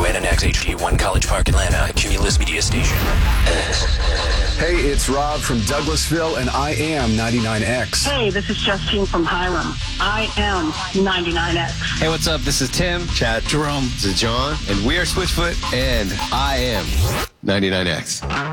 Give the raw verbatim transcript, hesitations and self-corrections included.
N N X H D one College Park, Atlanta, Cumulus Media Station. Hey, it's Rob from Douglasville, and I am ninety-nine X. Hey, this is Justine from Hiram. I am ninety-nine X. Hey, what's up? This is Tim, Chad, Jerome, This is John, and we are Switchfoot, and I am ninety-nine X.